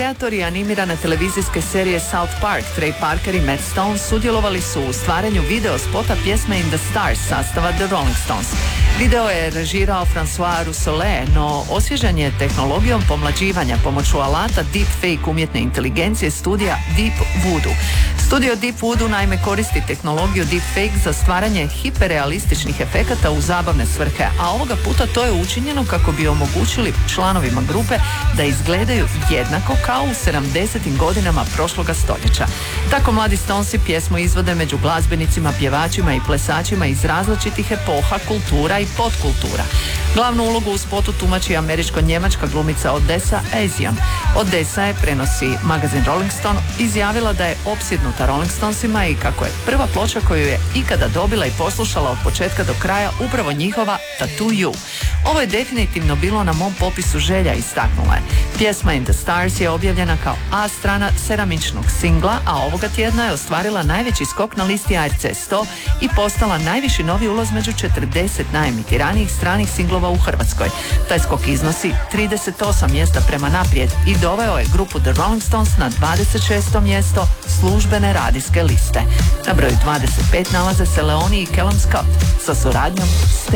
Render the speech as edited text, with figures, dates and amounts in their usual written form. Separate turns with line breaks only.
Kreatori animirane televizijske serije South Park, Trey Parker i Matt Stone sudjelovali su u stvaranju video spota pjesme In the Stars sastava The Rolling Stones. Video je režirao François Rousselet, no osvježan je tehnologijom pomlađivanja pomoću alata deepfake umjetne inteligencije studija Deep Voodoo. Studio Deep Voodoo naime koristi tehnologiju deepfake za stvaranje hiperrealističnih efekata u zabavne svrhe, a ovoga puta to je učinjeno kako bi omogućili članovima grupe da izgledaju jednako kao u 70. godinama prošloga stoljeća. Tako mladi Stonesi pjesmu izvode među glazbenicima, pjevačima i plesačima iz različitih epoha, kultura i podkultura. Glavnu ulogu u spotu tumači američko-njemačka glumica Odessa Asian. Odessa je, prenosi magazin Rolling Stone, izjavila da je opsjednuta Rolling Stonesima i kako je prva ploča koju je ikada dobila i poslušala od početka do kraja upravo njihova Tattoo You. Ovo je definitivno bilo na mom popisu želja, istaknula je. Pjesma In the Stars je objavljena kao A strana 7-inčnog singla, a ovoga tjedna je ostvarila najveći skok na listi ARC 100 i postala najviši novi ulaz među 40 najemitiranijih stranih singlova u Hrvatskoj. Taj skok iznosi 38 mjesta prema naprijed i doveo je grupu The Rolling Stones na 26. mjesto službene radijske liste. Na broju 25 nalaze se Leoni i Callum Scott sa suradnjom